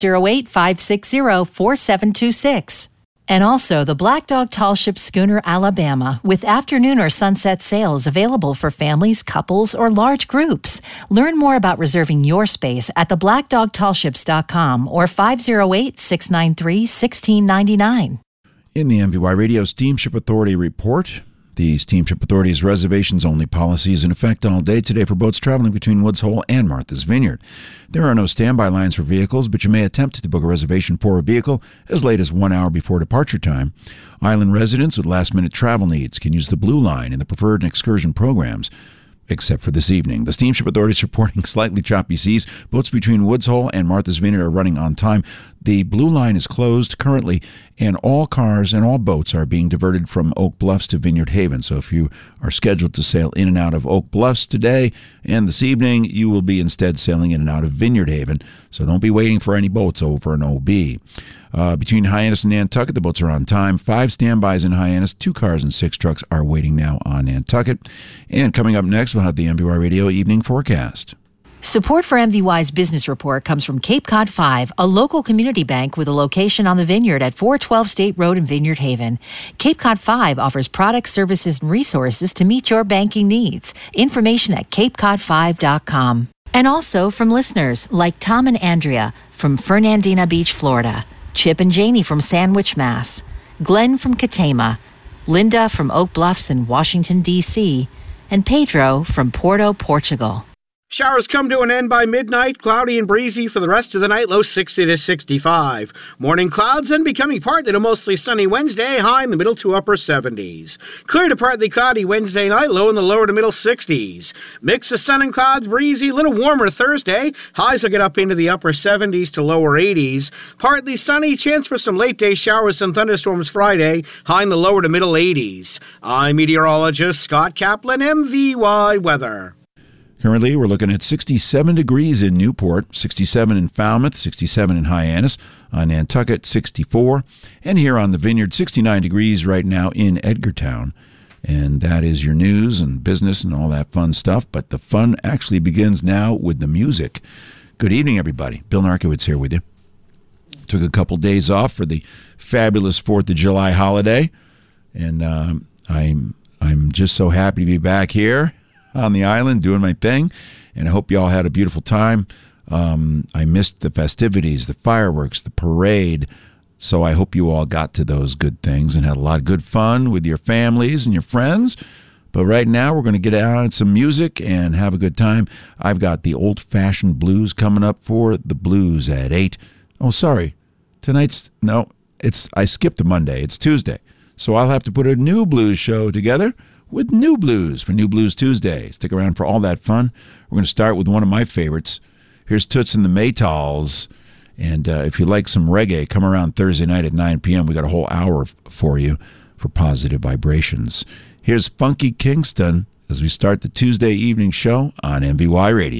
508-560-4726. And also the Black Dog Tall Ship Schooner, Alabama, with afternoon or sunset sails available for families, couples, or large groups. Learn more about reserving your space at theblackdogtallships.com or 508-693-1699. In the MVY Radio Steamship Authority report, the Steamship Authority's reservations-only policy is in effect all day today for boats traveling between Woods Hole and Martha's Vineyard. There are no standby lines for vehicles, but you may attempt to book a reservation for a vehicle as late as 1 hour before departure time. Island residents with last-minute travel needs can use the Blue Line in the preferred and excursion programs, except for this evening. The Steamship Authority is reporting slightly choppy seas. Boats between Woods Hole and Martha's Vineyard are running on time. The Blue Line is closed currently, and all cars and all boats are being diverted from Oak Bluffs to Vineyard Haven. So if you are scheduled to sail in and out of Oak Bluffs today and this evening, you will be instead sailing in and out of Vineyard Haven. So don't be waiting for any boats over in OB. Between Hyannis and Nantucket, the boats are on time. 5 standbys in Hyannis, 2 cars and 6 trucks are waiting now on Nantucket. And coming up next, we'll have the MVY Radio Evening Forecast. Support for MVY's business report comes from Cape Cod 5, a local community bank with a location on the Vineyard at 412 State Road in Vineyard Haven. Cape Cod 5 offers products, services, and resources to meet your banking needs. Information at capecod5.com. And also from listeners like Tom and Andrea from Fernandina Beach, Florida, Chip and Janie from Sandwich, Mass., Glenn from Katama, Linda from Oak Bluffs in Washington, D.C., and Pedro from Porto, Portugal. Showers come to an end by midnight, cloudy and breezy for the rest of the night, low 60 to 65. Morning clouds then becoming partly to mostly sunny Wednesday, high in the middle to upper 70s. Clear to partly cloudy Wednesday night, low in the lower to middle 60s. Mix of sun and clouds, breezy, a little warmer Thursday. Highs will get up into the upper 70s to lower 80s. Partly sunny, chance for some late day showers and thunderstorms Friday, high in the lower to middle 80s. I'm meteorologist Scott Kaplan, MVY Weather. Currently, we're looking at 67 degrees in Newport, 67 in Falmouth, 67 in Hyannis, on Nantucket, 64, and here on the Vineyard, 69 degrees right now in Edgartown. And that is your news and business and all that fun stuff, but the fun actually begins now with the music. Good evening, everybody. Bill Narkowitz here with you. Took a couple days off for the fabulous 4th of July holiday, and I'm just so happy to be back here on the island doing my thing, and I hope you all had a beautiful time. I missed the festivities, the fireworks, the parade, so I hope you all got to those good things and had a lot of good fun with your families and your friends. But right now we're going to get out some music and have a good time. I've got the old-fashioned blues coming up for the blues at 8. Oh, sorry. I skipped a Monday. It's Tuesday. So I'll have to put a new blues show together with New Blues for New Blues Tuesday. Stick around for all that fun. We're going to start with one of my favorites. Here's Toots and the Maytals. And if you like some reggae, come around Thursday night at 9 p.m. We got a whole hour for you for positive vibrations. Here's Funky Kingston as we start the Tuesday evening show on MVY Radio.